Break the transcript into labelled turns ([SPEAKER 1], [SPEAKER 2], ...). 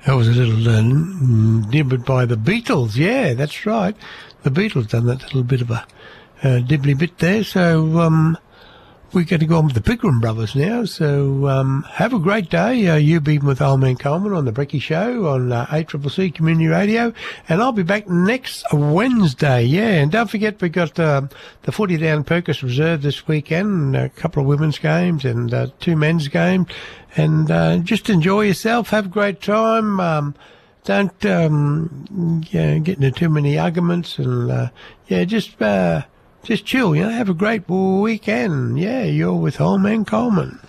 [SPEAKER 1] That was a little nibbled by the Beatles. Yeah, that's right. The Beatles done that little bit of a dibbly bit there. So we're going to go on with the Pigram Brothers now. So have a great day. You've been with Old Man Coleman on the Brecky Show on ACCC Community Radio. And I'll be back next Wednesday. Yeah, and don't forget we've got the footy down Perkis Reserve this weekend, a couple of women's games and 2 men's games. And just enjoy yourself. Have a great time. Don't get into too many arguments. And, just chill. Have a great weekend. Yeah, you're with Old Man Coleman.